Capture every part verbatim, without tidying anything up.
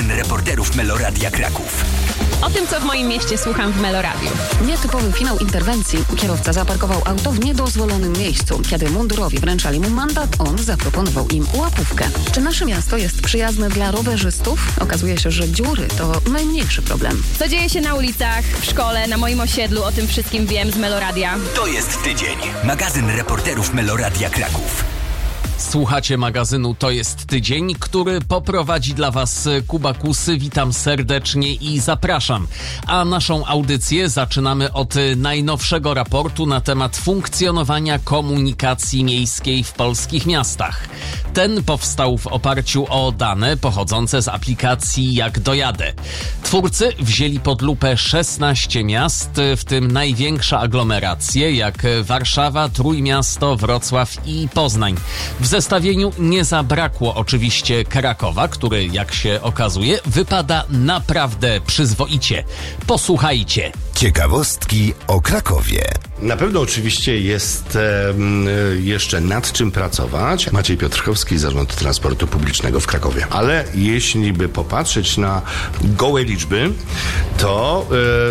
Magazyn reporterów Meloradia Kraków. O tym, co w moim mieście słucham w Meloradiu. Nietypowy finał interwencji. Kierowca zaparkował auto w niedozwolonym miejscu. Kiedy mundurowi wręczali mu mandat, on zaproponował im łapówkę. Czy nasze miasto jest przyjazne dla rowerzystów? Okazuje się, że dziury to najmniejszy problem. Co dzieje się na ulicach, w szkole, na moim osiedlu, o tym wszystkim wiem z Meloradia. To jest tydzień. Magazyn reporterów Meloradia Kraków. Słuchacie magazynu To jest tydzień, który poprowadzi dla Was Kuba Kusy. Witam serdecznie i zapraszam. A naszą audycję zaczynamy od najnowszego raportu na temat funkcjonowania komunikacji miejskiej w polskich miastach. Ten powstał w oparciu o dane pochodzące z aplikacji Jak Dojadę. Twórcy wzięli pod lupę szesnaście miast, w tym największe aglomeracje jak Warszawa, Trójmiasto, Wrocław i Poznań. W zestawieniu nie zabrakło oczywiście Krakowa, który, jak się okazuje, wypada naprawdę przyzwoicie. Posłuchajcie. Ciekawostki o Krakowie. Na pewno oczywiście jest e, jeszcze nad czym pracować. Maciej Piotrkowski, Zarząd Transportu Publicznego w Krakowie. Ale jeśli by popatrzeć na gołe liczby, to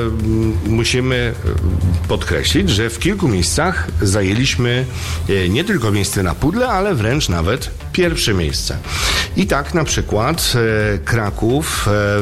e, musimy podkreślić, że w kilku miejscach zajęliśmy e, nie tylko miejsce na pudle, ale wręcz nawet pierwsze miejsce. I tak na przykład e, Kraków e,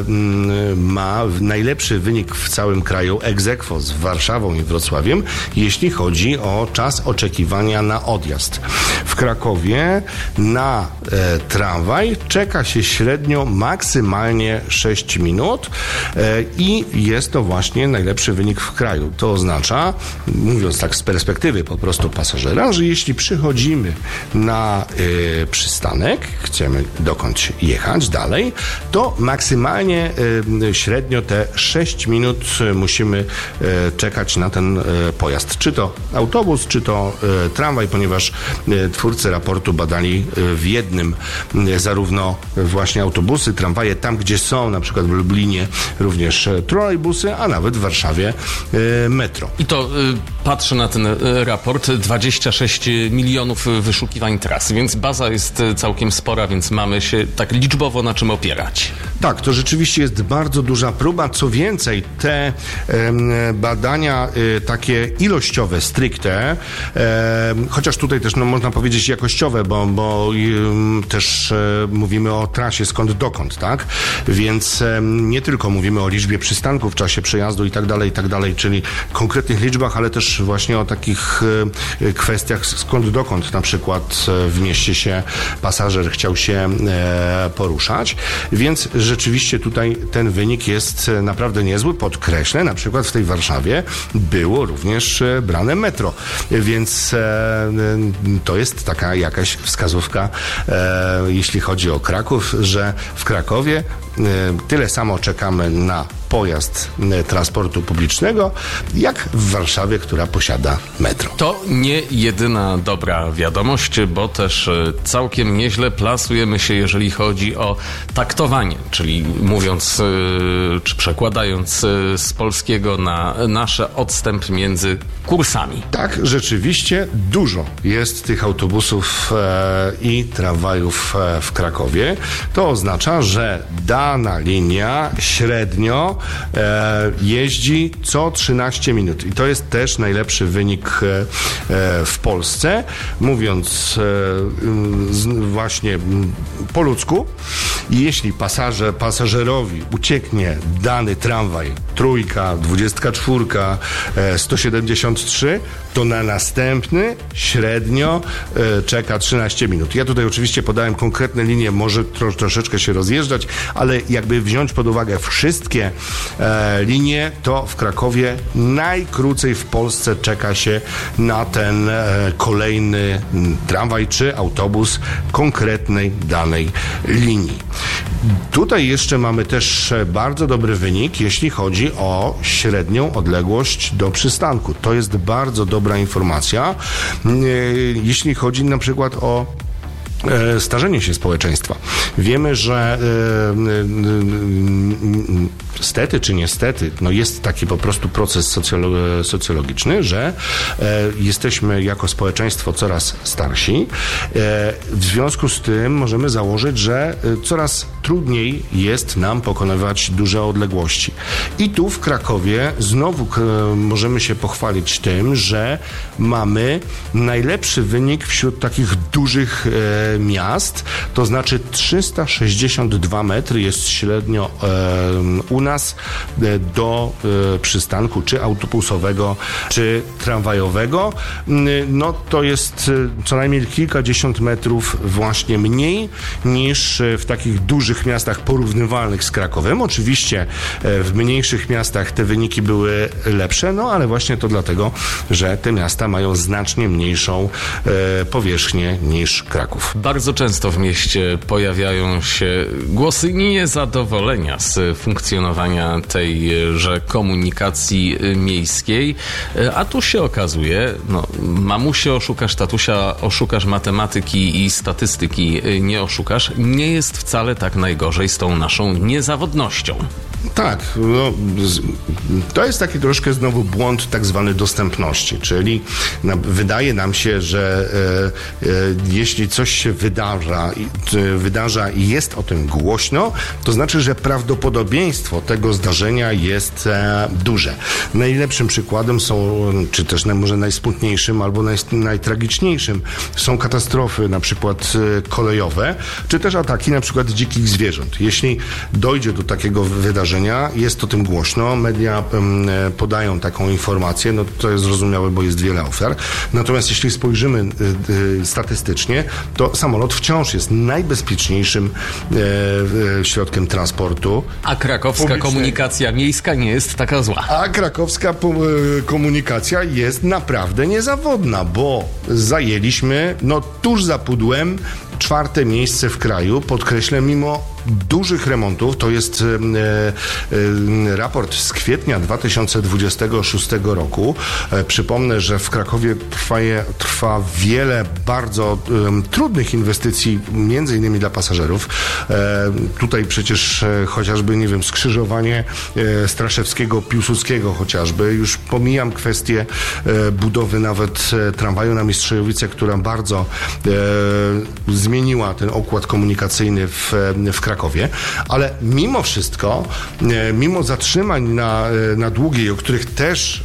ma najlepszy wynik w całym kraju ex aequo z Warszawą i Wrocławiem, jeśli chodzi o czas oczekiwania na odjazd. W Krakowie na e, tramwaj czeka się średnio maksymalnie sześć minut e, i jest to właśnie najlepszy wynik w kraju. To oznacza, mówiąc tak z perspektywy po prostu pasażera, że jeśli przychodzimy na e, przystanek, chcemy dokądś jechać dalej, to maksymalnie e, średnio te sześć minut musimy e, czekać na ten e, pojazd. Czy to autobus, czy to e, tramwaj, ponieważ e, twórcy raportu badali e, w jednym e, zarówno właśnie autobusy, tramwaje, tam gdzie są, na przykład w Lublinie również e, trolejbusy, a nawet w Warszawie e, metro. I to y, patrzę na ten y, raport, dwadzieścia sześć milionów wyszukiwań tras, więc baza jest całkiem spora, więc mamy się tak liczbowo na czym opierać. Tak, to rzeczywiście jest bardzo duża próba. Co więcej, te e, badania e, takie ilościowe, stricte, e, chociaż tutaj też no, można powiedzieć jakościowe, bo, bo e, też e, mówimy o trasie skąd dokąd, tak? Więc e, nie tylko mówimy o liczbie przystanków w czasie przejazdu i tak dalej, i tak dalej, czyli konkretnych liczbach, ale też właśnie o takich e, kwestiach skąd dokąd na przykład e, w mieście się pasażer chciał się e, poruszać, więc rzeczywiście tutaj ten wynik jest naprawdę niezły. Podkreślę, na przykład w tej Warszawie było również brane metro, więc e, to jest taka jakaś wskazówka, e, jeśli chodzi o Kraków, że w Krakowie e, tyle samo czekamy na pojazd transportu publicznego, jak w Warszawie, która posiada metro. To nie jedyna dobra wiadomość, bo też całkiem nieźle plasujemy się, jeżeli chodzi o taktowanie, czyli mówiąc czy przekładając z polskiego na nasze odstęp między kursami. Tak, rzeczywiście dużo jest tych autobusów e, i tramwajów e, w Krakowie. To oznacza, że dana linia średnio e, jeździ co trzynaście minut. I to jest też najlepszy wynik e, w Polsce. Mówiąc e, z, właśnie po ludzku, jeśli pasażer, pasażerowi ucieknie dany tramwaj, trójka, dwudziestka czwórka, e, sto siedemdziesiąt trzy, to na następny średnio e, czeka trzynaście minut. Ja tutaj oczywiście podałem konkretne linie, może tro, troszeczkę się rozjeżdżać, ale jakby wziąć pod uwagę wszystkie e, linie, to w Krakowie najkrócej w Polsce czeka się na ten e, kolejny tramwaj czy autobus konkretnej danej linii. Tutaj jeszcze mamy też bardzo dobry wynik, jeśli chodzi o średnią odległość do przystanku. To jest bardzo dobra informacja, jeśli chodzi na przykład o starzenie się społeczeństwa. Wiemy, że stety czy niestety, no jest taki po prostu proces socjolo- socjologiczny, że e, jesteśmy jako społeczeństwo coraz starsi. E, w związku z tym możemy założyć, że e, coraz trudniej jest nam pokonywać duże odległości. I tu w Krakowie znowu k- możemy się pochwalić tym, że mamy najlepszy wynik wśród takich dużych e, miast, to znaczy trzysta sześćdziesiąt dwa metry jest średnio e, u nas e, do e, przystanku czy autobusowego, czy tramwajowego. No to jest e, co najmniej kilkadziesiąt metrów właśnie mniej niż w takich dużych miastach porównywalnych z Krakowem. Oczywiście e, w mniejszych miastach te wyniki były lepsze, no ale właśnie to dlatego, że te miasta mają znacznie mniejszą e, powierzchnię niż Kraków. Bardzo często w mieście pojawiają się głosy niezadowolenia z funkcjonowania tejże komunikacji miejskiej, a tu się okazuje, no mamusie oszukasz, tatusia oszukasz, matematyki i statystyki nie oszukasz, nie jest wcale tak najgorzej z tą naszą niezawodnością. Tak, no, to jest taki troszkę znowu błąd tak zwany dostępności, czyli na, wydaje nam się, że e, e, jeśli coś się wydarza, e, wydarza i jest o tym głośno, to znaczy, że prawdopodobieństwo tego zdarzenia jest e, duże. Najlepszym przykładem są, czy też może najsmutniejszym albo naj, najtragiczniejszym są katastrofy na przykład e, kolejowe, czy też ataki na przykład dzikich zwierząt. Jeśli dojdzie do takiego wydarzenia, jest o tym głośno, media um, podają taką informację, no to jest zrozumiałe, bo jest wiele ofiar. Natomiast jeśli spojrzymy y, y, statystycznie, to samolot wciąż jest najbezpieczniejszym y, y, środkiem transportu. A krakowska publicznej. Komunikacja miejska nie jest taka zła. A krakowska po, y, komunikacja jest naprawdę niezawodna, bo zajęliśmy, no tuż za pudłem, czwarte miejsce w kraju, podkreślę, mimo dużych remontów. To jest e, e, raport z kwietnia dwa tysiące dwudziestego szóstego roku. E, przypomnę, że w Krakowie trwa, trwa wiele bardzo e, trudnych inwestycji, między innymi dla pasażerów. E, tutaj przecież e, chociażby, nie wiem, skrzyżowanie e, Straszewskiego, Piłsudskiego chociażby. Już pomijam kwestię e, budowy nawet e, tramwaju na Mistrzejowice, która bardzo e, zmieniła ten układ komunikacyjny w, w Krakowie, ale mimo wszystko, mimo zatrzymań na, na Długiej, o których też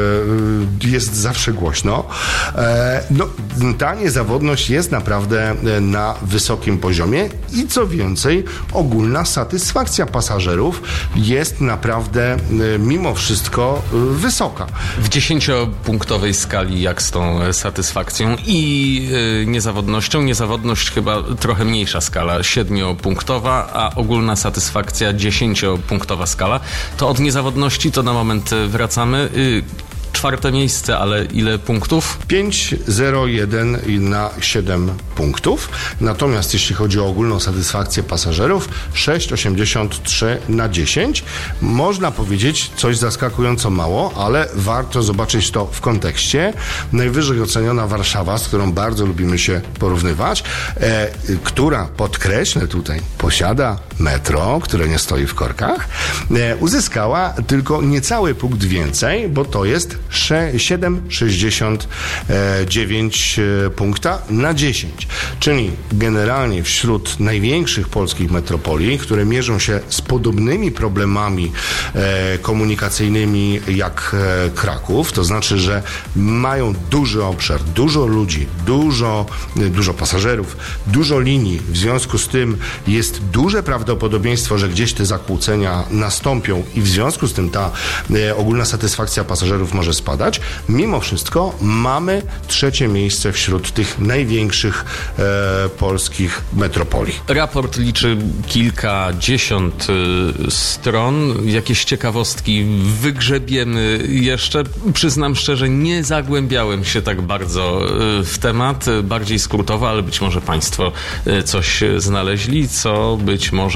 jest zawsze głośno, no, ta niezawodność jest naprawdę na wysokim poziomie i co więcej, ogólna satysfakcja pasażerów jest naprawdę mimo wszystko wysoka. W dziesięciopunktowej skali jak z tą satysfakcją i niezawodnością? Niezawodność chyba trochę mniejsza skala, siedmiopunktowa, a ogólna satysfakcja dziesięciopunktowa skala. To od niezawodności to na moment wracamy. Czwarte miejsce, ale ile punktów? pięć zero jeden na siedem punktów. Natomiast jeśli chodzi o ogólną satysfakcję pasażerów, sześć osiemdziesiąt trzy na dziesięć. Można powiedzieć coś zaskakująco mało, ale warto zobaczyć to w kontekście. Najwyżej oceniona Warszawa, z którą bardzo lubimy się porównywać, e, która, podkreślę tutaj, posiada metro, które nie stoi w korkach, e, uzyskała tylko niecały punkt więcej, bo to jest siedem przecinek sześćdziesiąt dziewięć punkta na dziesięć. Czyli generalnie wśród największych polskich metropolii, które mierzą się z podobnymi problemami e, komunikacyjnymi jak e, Kraków, to znaczy, że mają duży obszar, dużo ludzi, dużo, dużo pasażerów, dużo linii. W związku z tym jest duże prawdopodobieństwo, że gdzieś te zakłócenia nastąpią i w związku z tym ta e, ogólna satysfakcja pasażerów może spadać. Mimo wszystko mamy trzecie miejsce wśród tych największych e, polskich metropolii. Raport liczy kilkadziesiąt y, stron. Jakieś ciekawostki wygrzebiemy jeszcze. Przyznam szczerze, nie zagłębiałem się tak bardzo y, w temat, bardziej skrótowo, ale być może Państwo y, coś znaleźli, co być może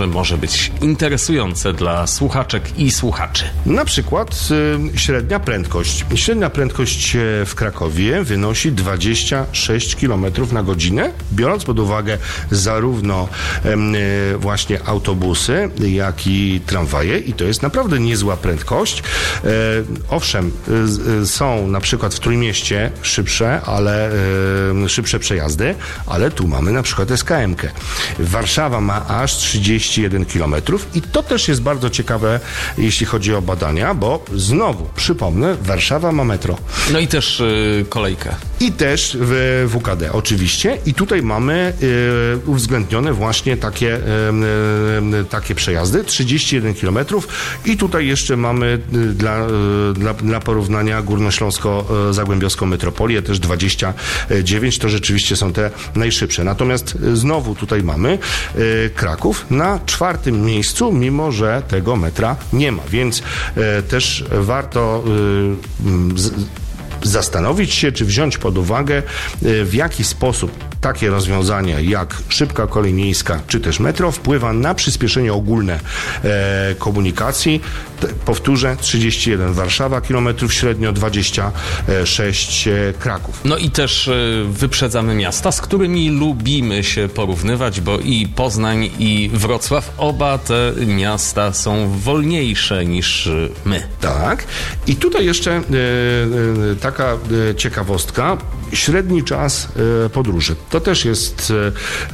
może, może być interesujące dla słuchaczek i słuchaczy? Na przykład y, średnia prędkość. Średnia prędkość w Krakowie wynosi dwadzieścia sześć kilometrów na godzinę, biorąc pod uwagę zarówno y, właśnie autobusy, jak i tramwaje, i to jest naprawdę niezła prędkość. Y, owszem, y, y, są na przykład w Trójmieście szybsze, ale y, szybsze przejazdy, ale tu mamy na przykład es ka emkę. Warszawa ma aż trzydzieści jeden kilometrów i to też jest bardzo ciekawe, jeśli chodzi o badania, bo znowu, przypomnę, Warszawa ma metro. No i też yy, kolejkę. I też w W K D oczywiście. I tutaj mamy y, uwzględnione właśnie takie, y, y, takie przejazdy, trzydzieści jeden kilometrów. I tutaj jeszcze mamy y, dla, y, dla, dla porównania Górnośląsko-Zagłębiowską metropolię, też dwadzieścia dziewięć. To rzeczywiście są te najszybsze. Natomiast y, znowu tutaj mamy y, Kraków na czwartym miejscu, mimo że tego metra nie ma. Więc y, też warto y, z, zastanowić się, czy wziąć pod uwagę, w jaki sposób takie rozwiązania jak szybka kolej miejska, czy też metro wpływa na przyspieszenie ogólne e, komunikacji. Te, powtórzę, trzydzieści jeden Warszawa kilometrów średnio, dwadzieścia sześć Kraków. No i też y, wyprzedzamy miasta, z którymi lubimy się porównywać, bo i Poznań, i Wrocław, oba te miasta są wolniejsze niż y, my. Tak. I tutaj jeszcze e, e, taka e, ciekawostka. Średni czas e, podróży. To też jest e,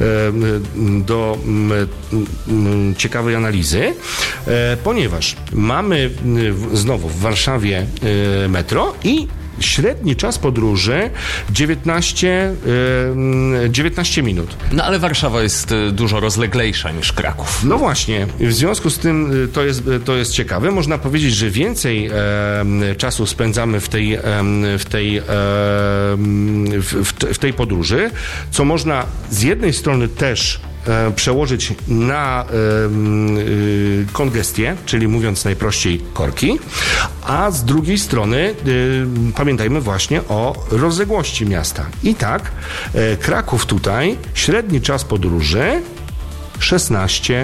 do e, ciekawej analizy, e, ponieważ mamy e, znowu w Warszawie e, metro i średni czas podróży dziewiętnaście, dziewiętnaście minut. No ale Warszawa jest dużo rozleglejsza niż Kraków. No właśnie, w związku z tym to jest, to jest ciekawe. Można powiedzieć, że więcej e, czasu spędzamy w tej, e, w, tej, e, w, w tej podróży, co można z jednej strony też E, przełożyć na e, e, kongestię, czyli mówiąc najprościej korki, a z drugiej strony e, pamiętajmy właśnie o rozległości miasta. I tak e, Kraków tutaj średni czas podróży szesnaście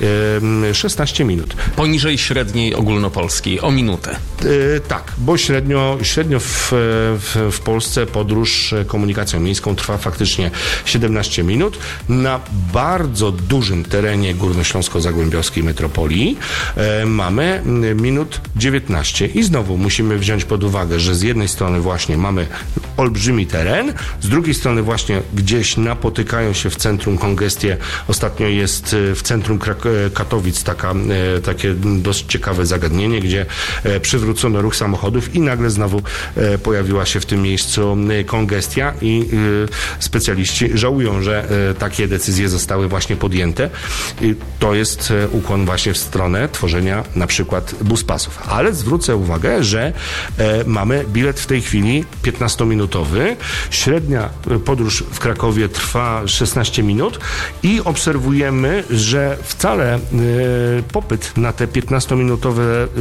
minut. Poniżej średniej ogólnopolskiej, o minutę. Yy, tak, bo średnio, średnio w, w, w Polsce podróż komunikacją miejską trwa faktycznie siedemnaście minut. Na bardzo dużym terenie Górnośląsko-Zagłębiowskiej metropolii yy, mamy minut dziewiętnaście. I znowu musimy wziąć pod uwagę, że z jednej strony właśnie mamy olbrzymi teren, z drugiej strony właśnie gdzieś napotykają się w centrum kongestie. Ostatnio jest w centrum Krak- Katowic taka, takie dość ciekawe zagadnienie, gdzie przywrócono ruch samochodów i nagle znowu pojawiła się w tym miejscu kongestia i specjaliści żałują, że takie decyzje zostały właśnie podjęte. I to jest ukłon właśnie w stronę tworzenia na przykład buspasów. Ale zwrócę uwagę, że mamy bilet w tej chwili piętnastominutowy. Średnia podróż w Krakowie trwa szesnaście minut i obserwujemy, że wcale y, popyt na te piętnastominutowe y,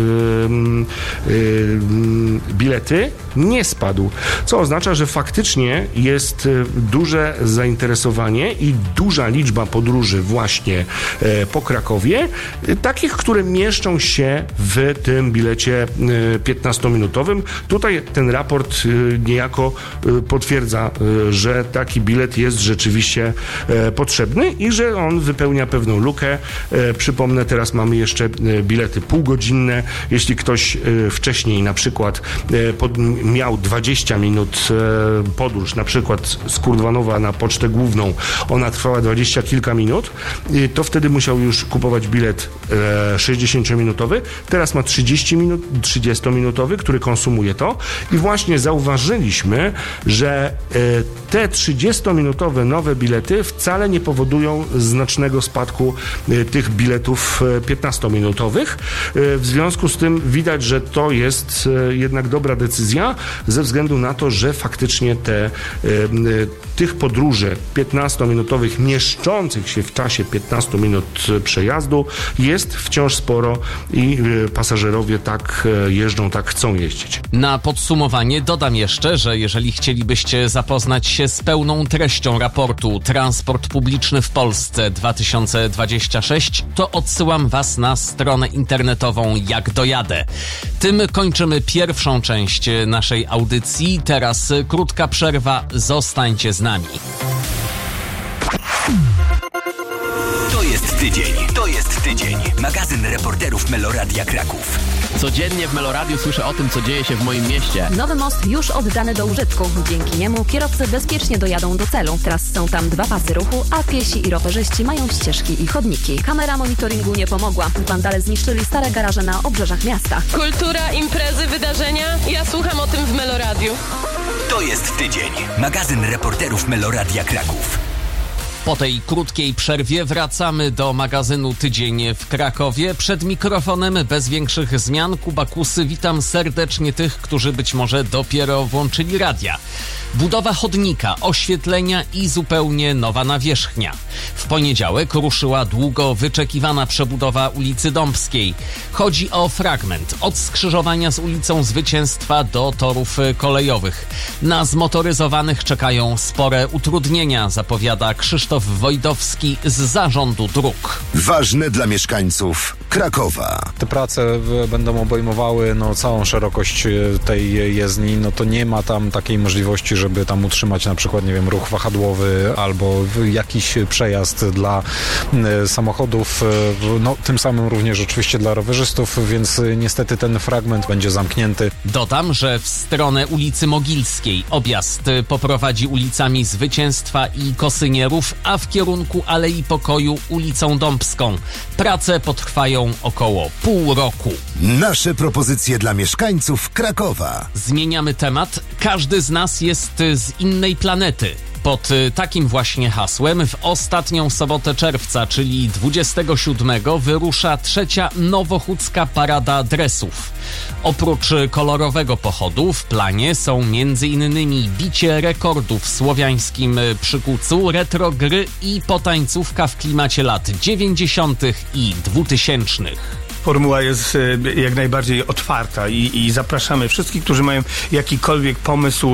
y, bilety nie spadł, co oznacza, że faktycznie jest duże zainteresowanie i duża liczba podróży właśnie y, po Krakowie, y, takich, które mieszczą się w tym bilecie y, piętnastominutowym. Tutaj ten raport y, niejako y, potwierdza, y, że taki bilet jest rzeczywiście y, potrzebny i że on wypełnia pewną lukę. E, przypomnę, teraz mamy jeszcze e, bilety półgodzinne. Jeśli ktoś e, wcześniej na przykład e, pod, miał dwadzieścia minut e, podróż, na przykład z Kurdwanowa na Pocztę Główną, ona trwała dwadzieścia kilka minut, e, to wtedy musiał już kupować bilet e, sześćdziesięciominutowy. Teraz ma trzydzieści minut, trzydziestominutowy, który konsumuje to i właśnie zauważyliśmy, że e, te trzydziestominutowe nowe bilety wcale nie powodują znacznego spadku e, tych biletów piętnastominutowych. W związku z tym widać, że to jest jednak dobra decyzja ze względu na to, że faktycznie te, tych podróży piętnastominutowych mieszczących się w czasie piętnastu minut przejazdu jest wciąż sporo i pasażerowie tak jeżdżą, tak chcą jeździć. Na podsumowanie dodam jeszcze, że jeżeli chcielibyście zapoznać się z pełną treścią raportu Transport publiczny w Polsce dwa tysiące dwudziesty szósty, sześć, to odsyłam was na stronę internetową Jak dojadę. Tym kończymy pierwszą część naszej audycji. Teraz krótka przerwa. Zostańcie z nami. To jest tydzień. To jest tydzień. Magazyn reporterów Meloradia Kraków. Codziennie w Meloradiu słyszę o tym, co dzieje się w moim mieście. Nowy most już oddany do użytku. Dzięki niemu kierowcy bezpiecznie dojadą do celu. Teraz są tam dwa pasy ruchu, a piesi i rowerzyści mają ścieżki i chodniki. Kamera monitoringu nie pomogła. Wandale zniszczyli stare garaże na obrzeżach miasta. Kultura, imprezy, wydarzenia. Ja słucham o tym w Meloradiu. To jest tydzień. Magazyn reporterów Meloradia Kraków. Po tej krótkiej przerwie wracamy do magazynu Tydzień w Krakowie. Przed mikrofonem bez większych zmian Kuba Kusy. Witam serdecznie tych, którzy być może dopiero włączyli radia. Budowa chodnika, oświetlenia i zupełnie nowa nawierzchnia. W poniedziałek ruszyła długo wyczekiwana przebudowa ulicy Dąbskiej. Chodzi o fragment od skrzyżowania z ulicą Zwycięstwa do torów kolejowych. Na zmotoryzowanych czekają spore utrudnienia, zapowiada Krzysztof Wojdowski z Zarządu Dróg. Ważne dla mieszkańców Krakowa. Te prace będą obejmowały no, całą szerokość tej jezdni. No to nie ma tam takiej możliwości, żeby tam utrzymać na przykład, nie wiem, ruch wahadłowy albo jakiś przejazd dla y, samochodów, y, no tym samym również oczywiście dla rowerzystów, więc y, niestety ten fragment będzie zamknięty. Dodam, że w stronę ulicy Mogilskiej objazd poprowadzi ulicami Zwycięstwa i Kosynierów, a w kierunku Alei Pokoju ulicą Dąbską. Prace potrwają około pół roku. Nasze propozycje dla mieszkańców Krakowa. Zmieniamy temat. Każdy z nas jest z innej planety. Pod takim właśnie hasłem w ostatnią sobotę czerwca, czyli dwudziestego siódmego, wyrusza trzecia nowochódzka parada dresów. Oprócz kolorowego pochodu w planie są między innymi bicie rekordów w słowiańskim przykucu, retro gry i potańcówka w klimacie lat dziewięćdziesiątych i dwutysięcznych. Formuła jest jak najbardziej otwarta i, i zapraszamy wszystkich, którzy mają jakikolwiek pomysł,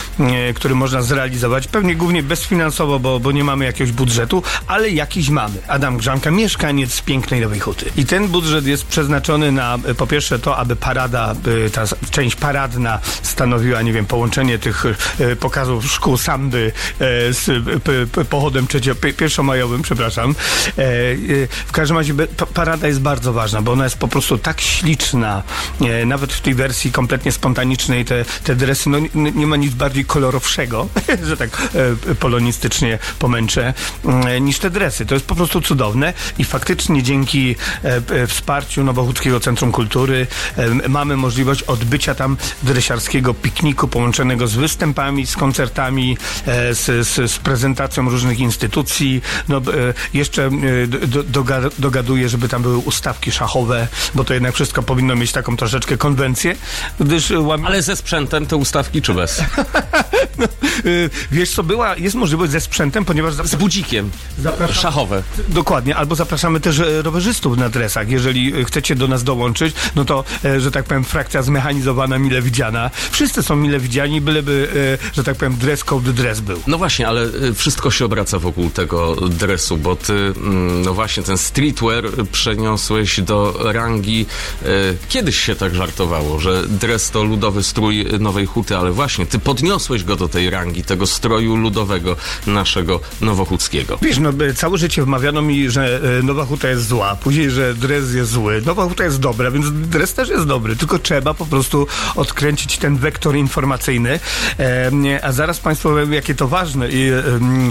e, który można zrealizować. Pewnie głównie bezfinansowo, bo, bo nie mamy jakiegoś budżetu, ale jakiś mamy. Adam Grzanka, mieszkaniec pięknej Nowej Huty. I ten budżet jest przeznaczony na, po pierwsze to, aby parada, ta część paradna stanowiła, nie wiem, połączenie tych e, pokazów szkół samby e, z p, p, pochodem trzecio, p, pierwszomajowym, przepraszam. E, e, w każdym razie pa, parada jest bardzo ważna, bo ona jest po prostu tak śliczna, e, nawet w tej wersji kompletnie spontanicznej te, te dresy, no nie, nie ma nic bardziej kolorowszego, że tak e, polonistycznie pomęczę, e, niż te dresy. To jest po prostu cudowne i faktycznie dzięki e, e, wsparciu Nowochódzkiego Centrum Kultury e, mamy możliwość odbycia tam dresiarskiego pikniku połączonego z występami, z koncertami, e, z, z, z prezentacją różnych instytucji. No, e, jeszcze e, do, do, dogaduję, żeby tam były ustawki szachowe, bo to jednak wszystko powinno mieć taką troszeczkę konwencję, gdyż łam... Ale ze sprzętem te ustawki czy bez? no, y, wiesz co, była, jest możliwość ze sprzętem, ponieważ... Z budzikiem. Zapraszam... Szachowe. Dokładnie, albo zapraszamy też rowerzystów na dresach. Jeżeli chcecie do nas dołączyć, no to, e, że tak powiem, frakcja zmechanizowana, mile widziana. Wszyscy są mile widziani, byleby, e, że tak powiem, dress code dress był. No właśnie, ale wszystko się obraca wokół tego dresu, bo ty, no właśnie, ten streetwear przeniosłeś do rangi. E, kiedyś się tak żartowało, że dres to ludowy strój Nowej Huty, ale właśnie ty podniosłeś go do tej rangi, tego stroju ludowego naszego nowochódzkiego. Wiesz, no całe życie wmawiano mi, że Nowa Huta jest zła, później, że dres jest zły. Nowa Huta jest dobra, więc dres też jest dobry, tylko trzeba po prostu odkręcić ten wektor informacyjny, e, a zaraz Państwu powiem, jakie to ważne i e,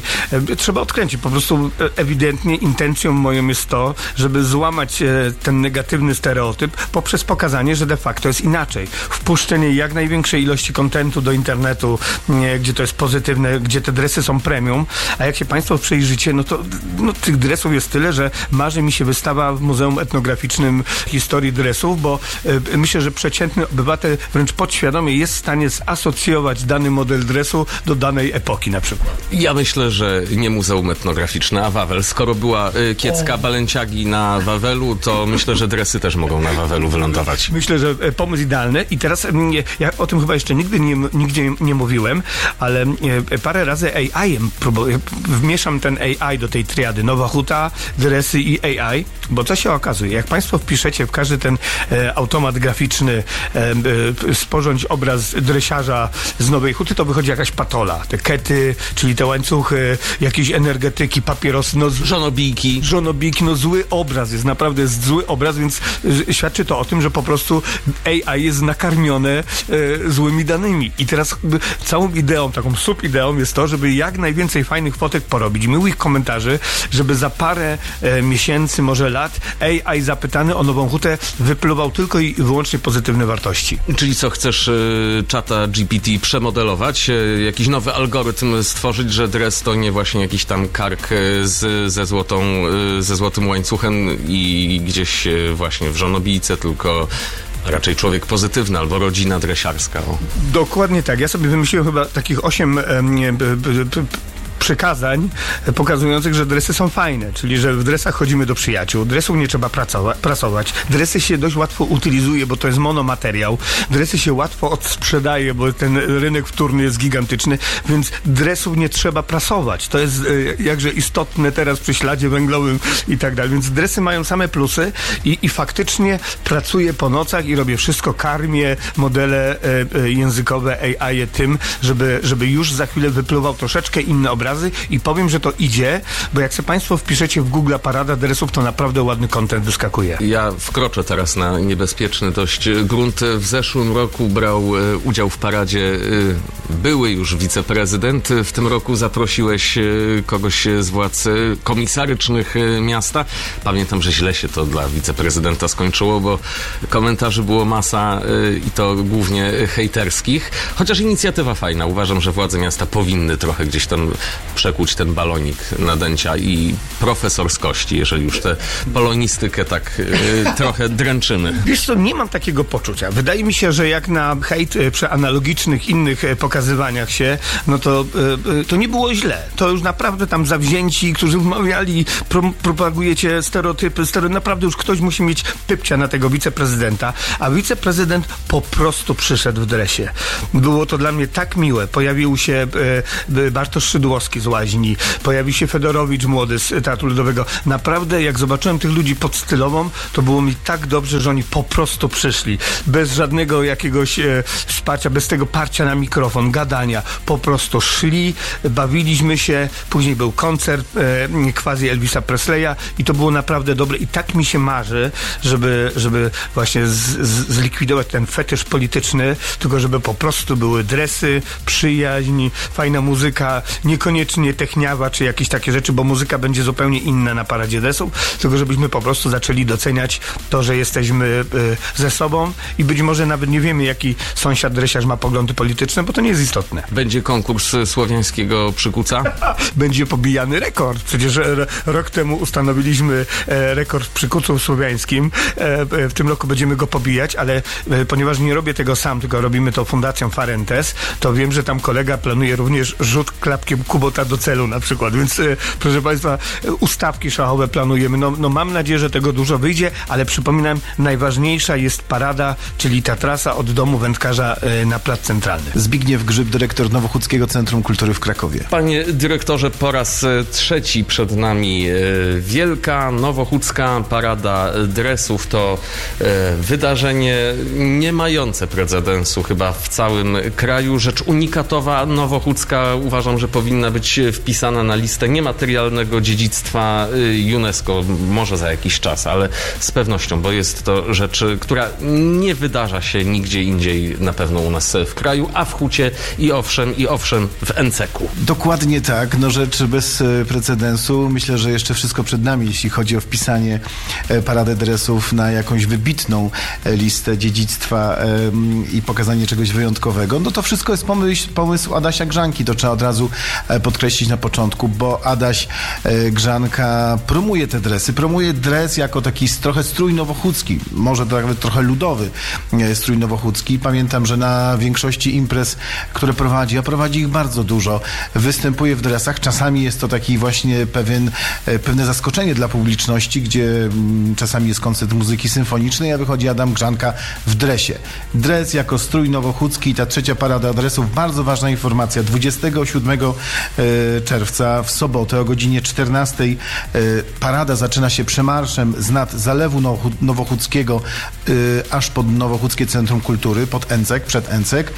e, trzeba odkręcić. Po prostu ewidentnie intencją moją jest to, żeby złamać e, ten negatywny stereotyp poprzez pokazanie, że de facto jest inaczej. Wpuszczenie jak największej ilości kontentu do internetu, nie, gdzie to jest pozytywne, gdzie te dresy są premium, a jak się Państwo przyjrzycie, no to no, tych dresów jest tyle, że marzy mi się wystawa w Muzeum Etnograficznym Historii Dresów, bo y, myślę, że przeciętny obywatel wręcz podświadomie jest w stanie zasocjować dany model dresu do danej epoki na przykład. Ja myślę, że nie Muzeum Etnograficzne, a Wawel. Skoro była y, kiecka o. Balenciagi na Wawelu, to myślę, że że dresy też mogą na Wawelu wylądować. Myślę, że pomysł idealny i teraz ja o tym chyba jeszcze nigdy nie, nigdzie nie mówiłem, ale parę razy A I-em próbuję, wmieszam ten A I do tej triady, Nowa Huta, dresy i A I, bo co się okazuje, jak Państwo wpiszecie w każdy ten e, automat graficzny e, e, sporządź obraz dresiarza z Nowej Huty, to wychodzi jakaś patola. Te kety, czyli te łańcuchy, jakieś energetyki, papierosy, no, żonobijki. Żonobijki, no zły obraz, jest naprawdę jest zły obraz, więc e, świadczy to o tym, że po prostu A I jest nakarmione e, złymi danymi. I teraz jakby, całą ideą, taką subideą jest to, żeby jak najwięcej fajnych fotek porobić, miłych komentarzy, żeby za parę e, miesięcy, może lat, A I zapytany o Nową Hutę wypluwał tylko i wyłącznie pozytywne wartości. Czyli co, chcesz y, czata G P T przemodelować, y, jakiś nowy algorytm stworzyć, że dres to nie właśnie jakiś tam kark y, z, ze, złotą, y, ze złotym łańcuchem i gdzieś y, właśnie w żonobijce, tylko raczej człowiek pozytywny albo rodzina dresiarska. O. Dokładnie tak. Ja sobie wymyśliłem chyba takich osiem e, nie, b, b, b, przykazań pokazujących, że dresy są fajne, czyli że w dresach chodzimy do przyjaciół, dresów nie trzeba pracować, prasować, dresy się dość łatwo utylizuje, bo to jest monomateriał, dresy się łatwo odsprzedaje, bo ten rynek wtórny jest gigantyczny, więc dresów nie trzeba prasować. To jest e, jakże istotne teraz przy śladzie węglowym i tak dalej, więc dresy mają same plusy i, i faktycznie pracuję po nocach i robię wszystko, karmię modele e, e, językowe A I tym, żeby, żeby już za chwilę wypluwał troszeczkę inne obrazy i powiem, że to idzie, bo jak sobie Państwo wpiszecie w Google parada dresów, to naprawdę ładny content wyskakuje. Ja wkroczę teraz na niebezpieczny dość grunt. W zeszłym roku brał e, udział w paradzie e, były już wiceprezydent. W tym roku zaprosiłeś e, kogoś z władz e, komisarycznych e, miasta. Pamiętam, że źle się to dla wiceprezydenta skończyło, bo komentarzy było masa e, i to głównie hejterskich. Chociaż inicjatywa fajna. Uważam, że władze miasta powinny trochę gdzieś tam przekuć ten balonik nadęcia i profesorskości, jeżeli już tę polonistykę tak y, trochę dręczymy. Wiesz co, nie mam takiego poczucia. Wydaje mi się, że jak na hejt y, przy analogicznych innych y, pokazywaniach się, no to, y, y, to nie było źle. To już naprawdę tam zawzięci, którzy wmawiali, pro, propagujecie stereotypy, stereotypy, naprawdę już ktoś musi mieć pypcia na tego wiceprezydenta, a wiceprezydent po prostu przyszedł w dresie. Było to dla mnie tak miłe. Pojawił się y, y, Bartosz Szydłowski z Łaźni, pojawił się Fedorowicz młody z Teatru Ludowego. Naprawdę, jak zobaczyłem tych ludzi pod Stylową, to było mi tak dobrze, że oni po prostu przyszli. Bez żadnego jakiegoś e, wsparcia, bez tego parcia na mikrofon, gadania. Po prostu szli, bawiliśmy się, później był koncert e, quasi Elvisa Presleya i to było naprawdę dobre i tak mi się marzy, żeby, żeby właśnie z, z, zlikwidować ten fetysz polityczny, tylko żeby po prostu były dresy, przyjaźń, fajna muzyka, niekoniecznie techniawa czy jakieś takie rzeczy, bo muzyka będzie zupełnie inna na paradzie dresów, tylko żebyśmy po prostu zaczęli doceniać to, że jesteśmy y, ze sobą i być może nawet nie wiemy, jaki sąsiad dresiarz ma poglądy polityczne, bo to nie jest istotne. Będzie konkurs słowiańskiego przykuca? Będzie pobijany rekord. Przecież r- rok temu ustanowiliśmy e, rekord w przykucu słowiańskim. E, w tym roku będziemy go pobijać, ale e, ponieważ nie robię tego sam, tylko robimy to Fundacją Farentes, to wiem, że tam kolega planuje również rzut klapkiem Kubota do celu na przykład, więc e, proszę Państwa, e, ustawki szachowe planujemy. No, no mam nadzieję, że tego dużo wyjdzie, ale przypominam, najważniejsza jest parada, czyli ta trasa od domu wędkarza e, na Plac Centralny. Zbigniew Grzyb, dyrektor Nowochódzkiego Centrum Kultury w Krakowie. Panie dyrektorze, po raz trzeci przed nami e, wielka nowochódzka parada dresów. To e, wydarzenie nie mające precedensu chyba w całym kraju. Rzecz unikatowa, nowochódzka. Uważam, że powinna być wpisana na listę niematerialnego dziedzictwa UNESCO, może za jakiś czas, ale z pewnością, bo jest to rzecz, która nie wydarza się nigdzie indziej na pewno u nas w kraju, a w Hucie i owszem, i owszem w N C K-u. Dokładnie tak, no rzecz bez precedensu. Myślę, że jeszcze wszystko przed nami, jeśli chodzi o wpisanie parady dresów na jakąś wybitną listę dziedzictwa i pokazanie czegoś wyjątkowego. No to wszystko jest pomysł, pomysł Adasia Grzanki, to trzeba od razu podkreślić na początku, bo Adaś Grzanka promuje te dresy. Promuje dres jako taki trochę strój nowochódzki, może nawet trochę ludowy strój nowochódzki. Pamiętam, że na większości imprez, które prowadzi, a prowadzi ich bardzo dużo, występuje w dresach. Czasami jest to taki właśnie pewien, pewne zaskoczenie dla publiczności, gdzie czasami jest koncert muzyki symfonicznej, a wychodzi Adam Grzanka w dresie. Dres jako strój nowochódzki i ta trzecia parada dresów. Bardzo ważna informacja. dwudziestego siódmego czerwca w sobotę o godzinie czternastej parada zaczyna się przemarszem z nad Zalewu Nowochódzkiego aż pod Nowochódzkie Centrum Kultury, pod Encek, przed Encek.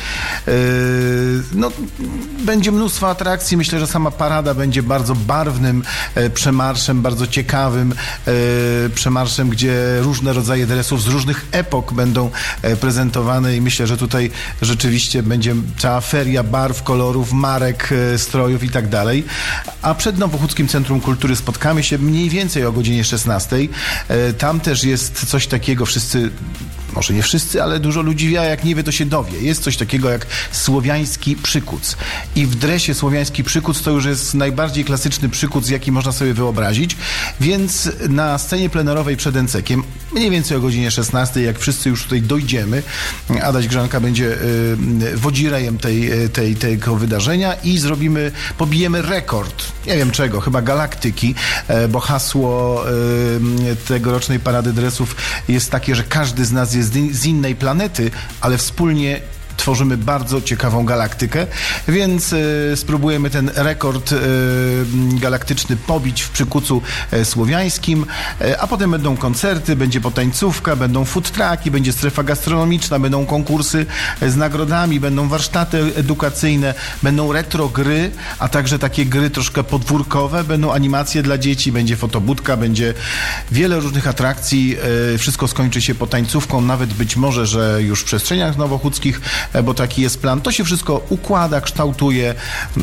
No, będzie mnóstwo atrakcji. Myślę, że sama parada będzie bardzo barwnym przemarszem, bardzo ciekawym przemarszem, gdzie różne rodzaje dresów z różnych epok będą prezentowane i myślę, że tutaj rzeczywiście będzie cała feria barw, kolorów, marek, strojów i tak dalej. A przed Nowochódzkim Centrum Kultury spotkamy się mniej więcej o godzinie szesnastej. Tam też jest coś takiego, wszyscy, może nie wszyscy, ale dużo ludzi wie, a jak nie wie, to się dowie. Jest coś takiego jak słowiański przykuc. I w dresie słowiański przykuc to już jest najbardziej klasyczny przykuc, jaki można sobie wyobrazić. Więc na scenie plenerowej przed Encekiem, mniej więcej o godzinie szesnastej, jak wszyscy już tutaj dojdziemy, Adaś Grzanka będzie y, wodzirejem tej, tej, tego wydarzenia i zrobimy, pobijemy rekord. Nie wiem czego, chyba galaktyki, y, bo hasło y, tegorocznej parady dresów jest takie, że każdy z nas jest z innej planety, ale wspólnie tworzymy bardzo ciekawą galaktykę, więc y, spróbujemy ten rekord y, galaktyczny pobić w przykucu y, słowiańskim, y, a potem będą koncerty, będzie potańcówka, będą food trucki, będzie strefa gastronomiczna, będą konkursy z nagrodami, będą warsztaty edukacyjne, będą retro gry, a także takie gry troszkę podwórkowe, będą animacje dla dzieci, będzie fotobudka, będzie wiele różnych atrakcji, y, wszystko skończy się potańcówką, nawet być może, że już w przestrzeniach nowochódzkich, bo taki jest plan. To się wszystko układa, kształtuje.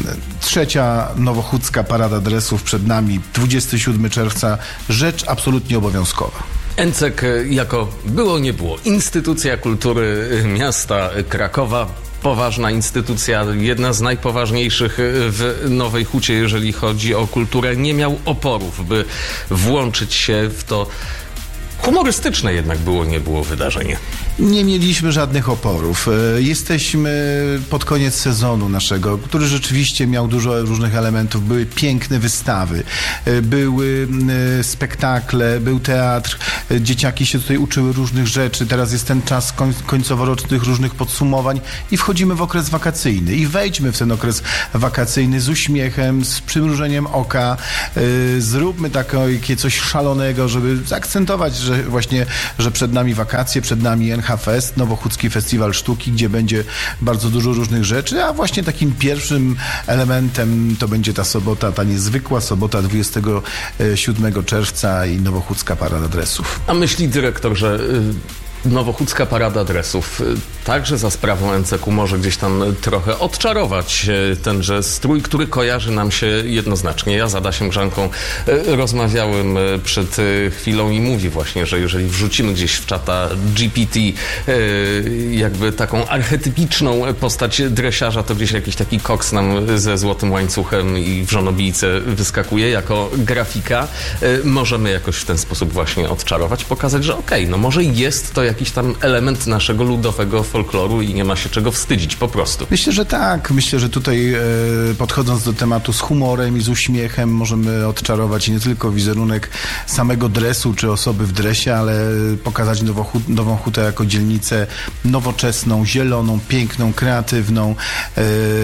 Trzecia nowochódzka parada dresów przed nami, dwudziestego siódmego czerwca. Rzecz absolutnie obowiązkowa. Encek jako było nie było. Instytucja kultury miasta Krakowa. Poważna instytucja, jedna z najpoważniejszych w Nowej Hucie, jeżeli chodzi o kulturę. Nie miał oporów, by włączyć się w to humorystyczne jednak było, nie było wydarzenie. Nie mieliśmy żadnych oporów. Jesteśmy pod koniec sezonu naszego, który rzeczywiście miał dużo różnych elementów. Były piękne wystawy, były spektakle, był teatr. Dzieciaki się tutaj uczyły różnych rzeczy. Teraz jest ten czas koń, końcoworocznych różnych podsumowań i wchodzimy w okres wakacyjny. I wejdźmy w ten okres wakacyjny z uśmiechem, z przymrużeniem oka. Zróbmy takie coś szalonego, żeby zaakcentować, że właśnie, że przed nami wakacje, przed nami N H Fest, Nowochódzki Festiwal Sztuki, gdzie będzie bardzo dużo różnych rzeczy, a właśnie takim pierwszym elementem to będzie ta sobota, ta niezwykła sobota dwudziestego siódmego czerwca i Nowochódzka Parada Dresów. A myśli dyrektor, że Nowochódzka Parada Dresów także za sprawą Enceku może gdzieś tam trochę odczarować tenże strój, który kojarzy nam się jednoznacznie. Ja z Adasiem Grzanką rozmawiałem przed chwilą i mówi właśnie, że jeżeli wrzucimy gdzieś w czata G P T jakby taką archetypiczną postać dresiarza, to gdzieś jakiś taki koks nam ze złotym łańcuchem i w żonobijce wyskakuje jako grafika. Możemy jakoś w ten sposób właśnie odczarować, pokazać, że okej, okay, no może jest to jakiś tam element naszego ludowego folkloru i nie ma się czego wstydzić po prostu. Myślę, że tak. Myślę, że tutaj e, podchodząc do tematu z humorem i z uśmiechem możemy odczarować nie tylko wizerunek samego dresu czy osoby w dresie, ale pokazać Nowochó- Nową Hutę jako dzielnicę nowoczesną, zieloną, piękną, kreatywną, e,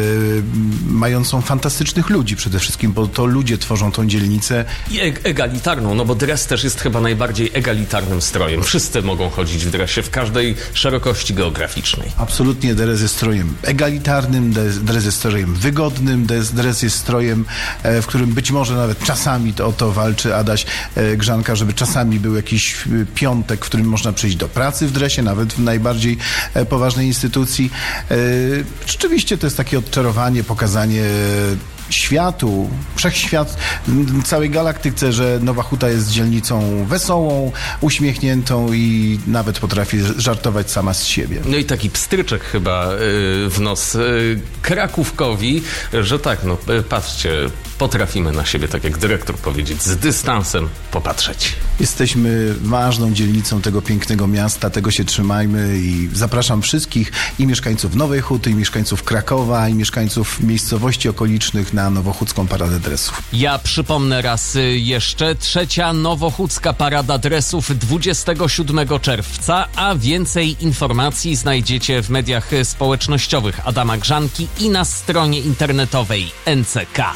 mającą fantastycznych ludzi przede wszystkim, bo to ludzie tworzą tą dzielnicę. I e- egalitarną, no bo dres też jest chyba najbardziej egalitarnym strojem. Wszyscy mogą chodzić w dresie w każdej szerokości geograficznej. Absolutnie dres jest strojem egalitarnym, dres jest strojem wygodnym, dres jest strojem, w którym być może nawet czasami to o to walczy Adaś Grzanka, żeby czasami był jakiś piątek, w którym można przyjść do pracy w dresie, nawet w najbardziej poważnej instytucji. Rzeczywiście to jest takie odczarowanie, pokazanie światu, wszechświat, całej galaktyce, że Nowa Huta jest dzielnicą wesołą, uśmiechniętą i nawet potrafi żartować sama z siebie. No i taki pstryczek chyba y, w nos y, Krakówkowi, że tak, no y, patrzcie, potrafimy na siebie, tak jak dyrektor powiedzieć, z dystansem popatrzeć. Jesteśmy ważną dzielnicą tego pięknego miasta, tego się trzymajmy i zapraszam wszystkich i mieszkańców Nowej Huty, i mieszkańców Krakowa, i mieszkańców miejscowości okolicznych na Nowochódzką Paradę Dresów. Ja przypomnę raz jeszcze, trzecia Nowochódzka Parada Dresów dwudziestego siódmego czerwca, a więcej informacji znajdziecie w mediach społecznościowych Adama Grzanki i na stronie internetowej N C K.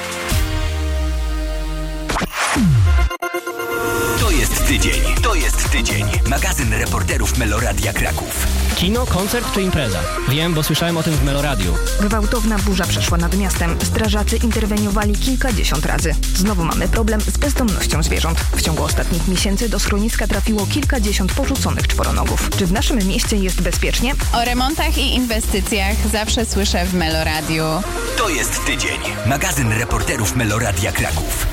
To jest tydzień, to jest tydzień. Magazyn reporterów Meloradia Kraków. Kino, koncert czy impreza? Wiem, bo słyszałem o tym w Meloradiu. Gwałtowna burza przeszła nad miastem. Strażacy interweniowali kilkadziesiąt razy. Znowu mamy problem z bezdomnością zwierząt. W ciągu ostatnich miesięcy do schroniska trafiło kilkadziesiąt porzuconych czworonogów. Czy w naszym mieście jest bezpiecznie? O remontach i inwestycjach zawsze słyszę w Meloradiu. To jest tydzień. Magazyn reporterów Meloradia Kraków.